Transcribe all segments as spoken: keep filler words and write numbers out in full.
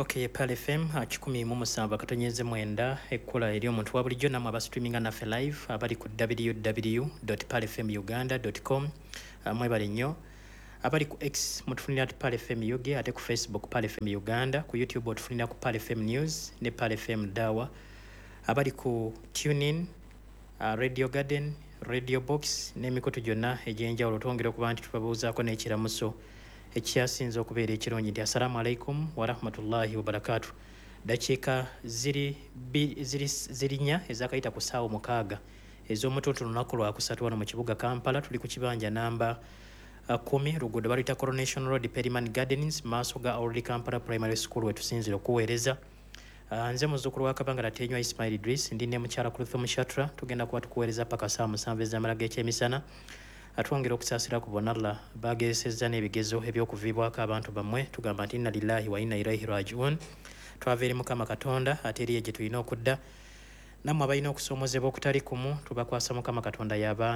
Okay, Pal F M kikumi mu musanvu akatonyeze mwenda ekkola eri omuntu wa bulijjo namwe abastreaminga naffe live abali ku w w w dot pal f m uganda dot com mwebale nnyo abali ku X mutufunira ku Pal F M U G ate ku Facebook Pal F M Uganda, ku YouTube otufunira ku Pal F M News ne Pal F M Dawa, abali ku TuneIn, uh, Radio Garden, Radio Box n'emikutu gyonna egy'enjawulo twongera okuba nti tubabuuzaako n'ekiramuso ekyasinze okubeera ekirungi nti assalamu alaikum wa rahmatullahi wa barakatuh. Dakiika ziri ziri zirinya ezakayita ku ssaawa mukaaga ez'omutuutu lunaku lwa kusatu wano mu kibuga Kampala. Tuli ku kibanja namba uh, kumi luguudo baluyita Coronation Road, Periman Gardens, maaso ga Old Kampala Primary School wetusinzira okuweereza. Uh, nze muzzukulu wa Kabanga Tenywa Ismail Idris ndi ne mukyala Kulthum Shatra. Tugenda kuba tukuweereza paka saa musanvu ez'amala g'ekyemisana. Atwongera okusaasira ku bonalla baagezesezza n'ebigezo eby'okuviibwako abantu bammwe. Tugamba nti inna lillahi wa inna ilaihi rajiun. Twava eri Mukama Katonda ate eriye gye tulina okudda. Nammwe abalina okusoomozebwa okutali kumu tubakwasa Mukama Katonda yaba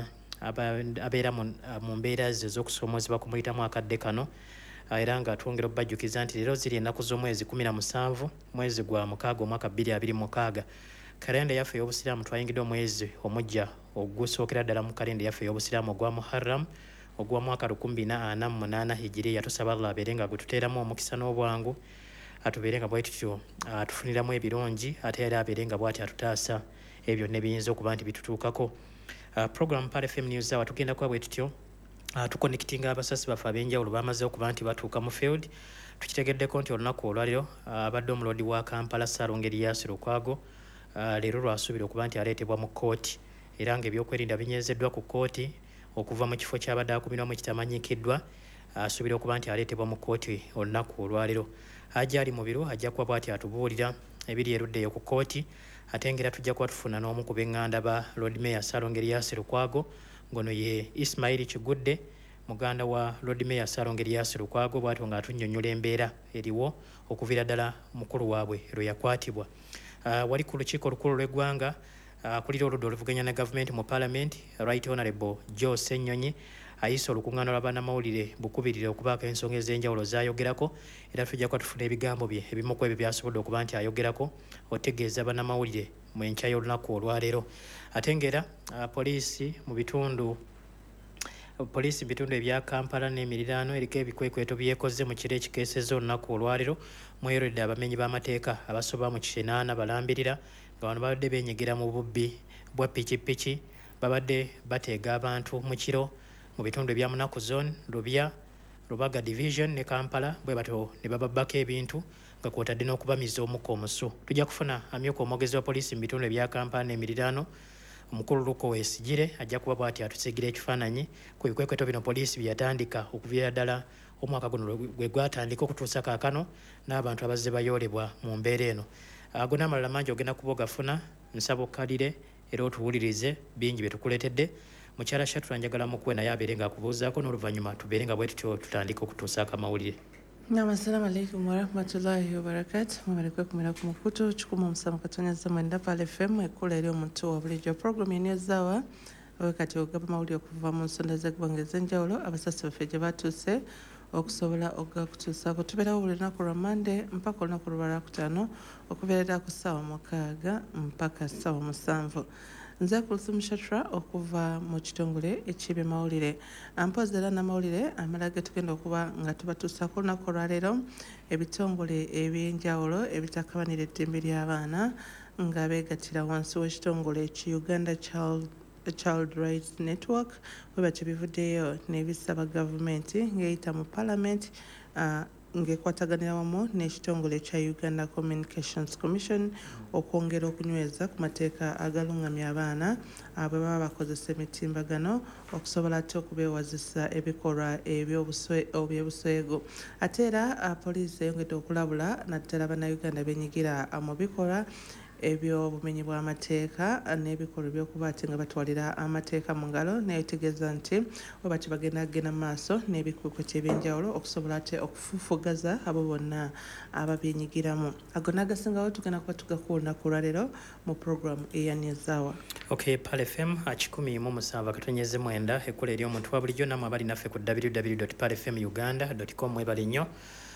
abeera mu mbeera ze ez'okusoomozebwa kumuyitamu akadde kano. Era nga twongera okubajjukiza nti leero ziri ennaku z'omwezi kumi na musanvu mwezi gwa mukaaga omwaka bbiri abiri mu mukaaga. Kalenda yaffe y'obusiraamu twayingidde omwezi omujja ogusookera ddala mu kalenda yaffe y'obusiraamu ogwa Muharram ogwa mwaka lukumi na ana mu munaana hijiriya. Tusaba Allah abeere nga gwe tuteeramu omukisa n'obwangu, atubeere nga bwe tutyo atufuniramu ebirungi, ate era abeere nga bw'ati atutaasa ebyo ne biyinza okuba nti bitutuukako. Uh, program Pal F M News Hour tugenda kuba bwe tutyo uh, tuconnectinga abasasi baffe ab'enjawulo baamaze okuba nti batuuka mu field. Tukitegeddeko nti olunaku olwaliro abadde uh, omuloodi wa Kampala Ssaalongeri Yaasi Lukwago Uh, leero lwasuubira okuba nti aleetebwa mu kkooti era ng'ebyokwerinda binyezeddwa ku kkooti okuva mu kifo ky'abadde akumirwamu ekitamanyikiddwa. Asuubira uh, okuba nti aleetebwa mu kkooti olunaku olwaliro. Ajja ali mu biro ajja kuba bw'ati atubuulira ebiri eruddeyo ku kkooti, ate ngera tujja kuba tufuna n'omu ku b'eŋŋanda ba Lord Mayor Ssaalongeri Yaasi Lukwago, ngono ye Ismail Kigudde, muganda wa Lord Mayor Ssaalongeri Yaasi Lukwago, bw'atyo ng'atunnyonnyola embeera eriwo okuviira ddala mukulu waabwe lwe yakwatibwa. Uh, wali ku lukiiko olukulu lw'eggwanga akulira uh, oludda oluvuganya ne gavumenti mu Parliament, Right Honourable Joe Ssenyonyi ayise olukuŋŋaana lwa bannamawulire bukubirire okubaako ensonga ez'enjawulo z'ayogerako, era tujja kuba tufuna ebigambo bye ebimu ku ebyo byasobodde okuba nti ayogerako otegeeza bannamawulire mu enkya y'olunaku olwaleero. Ate ng'era uh, poliisi mu bitundu Poliisi mu bitundu ebya Kampala n'emiriraano eriko ebikwekweto byekoze mu kiro ekikeesezza olunaku olwaleero mweyoledde abamenyi b'amateeka abasoba mu kinaana balambirira nga bano babadde beenyigira mu bubbi bwa pikipiki, babadde bateega abantu mu kiro mu bitundu ebya Munaku Zone, Lubya, Lubaga Division ne Kampala, bwe batyo ne bababbako ebintu nga kwotadde n'okubamiza omukka omusu. Tujja kufuna amyuka omwogezi wa poliisi mu bitundu ebya Kampala n'emiriraano omukulu Luko Wesigire ajja kuba bw'ati atusigira ekifaananyi ku bikwekweto bino poliisi bye yatandika okuviira ddala omwaka guno gwe gwatandika okutuusa kaakano n'abantu abazze bayoolebwa mu mbeera eno. Ago n'amalala mangi ogenda kuba ogafuna. Nsaba okkalire era otuwulirize bingi bye tukuleetedde. Mukyala Shatra njagala mukuwe naye abeere nga akubuuzaako n'oluvannyuma tubeere nga bwe tutyo tutandika okutuusaako amawulire. Naam, assalamu alaikum wa rahmatullahi wa barakatuh. Mwabarekwe kumira ku mukutu kikumi omusanvu katonyeza mwenda Pal F M ekkula eri omuntu wa bulijjo. Program News Hour kati ogaba amawulire okuva mu nsonda z'eggwanga ez'enjawulo abasasi baffe gye batuuse okusobola okutuusaako. Tubeerawo buli lunaku lwa Monday mpaka olunaku lwa Lwakutaano okubeerera ku ssaawa mukaaga mpaka ssaawa musanvu. Nze Kulthum Shatra okuva mu kitongole eky'ebyamawulire. Ampoza era n'amawulire amala ge tugenda okuba nga tubatuusaako olunaku olwaleero ebitongole eby'enjawulo ebitakabanira eddembe ly'abaana nga beegattira wansi w'ekitongole eki Uganda Child Child Rights Network, bwe batyo bivuddeyo n'ebisaba gavumenti ng'eyita mu Parliament uh, ng'ekwataganira wamu n'ekitongole kya Uganda Communications Commission okwongera okunyweza ku mateeka agalungamya abaana bwe baba bakozesa emitimbagano okusobola ate okubeewazisa ebikolwa eby'obuswego. Ate era poliisi eyongedde okulabula naddala bannayuganda beenyigira mu bikolwa eby'obumenyi bw'amateeka n'ebikolwa by'okuba ati nga batwalira amateeka mu ngalo, naye tegeeza nti bwe bati bagenda kugenda mu maaso n'ebikwekweto eby'enjawulo okusobola ate okufufugaza abo bonna ababyenyigiramu. Ago n'agasingawo tugenda kuba tugakuwa olunaku olwaleero mu program eya News Hour. Okay, Pal F M kikumi mu musanvu akatonyeze mwenda ekkula eri omuntu wa bulijjo, namwe abali naffe ku w w w dot pal f m uganda dot com mwebale nnyo.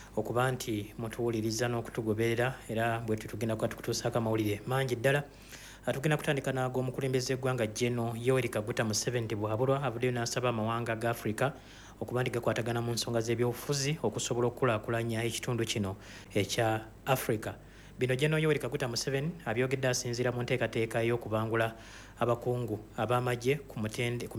okuba nti mutuwuliriza n'okutugoberera era bwe tutugenda kuba tukutuusaako amawulire mangi ddala. Tugenda kutandika n'ag'omukulembeze eggwanga General Yoweri Kaguta Museveni bw'abulwa avuddeyo n'asaba amawanga ga Africa okuba nti gakwatagana mu nsonga z'ebyobufuzi okusobola okukulaakulanya ekitundu kino ekya Africa. Bino General Yoweri Kaguta Museveni abyogedde asinziira mu nteekateeka y'okubangula abakungu ab'amagye ku mutende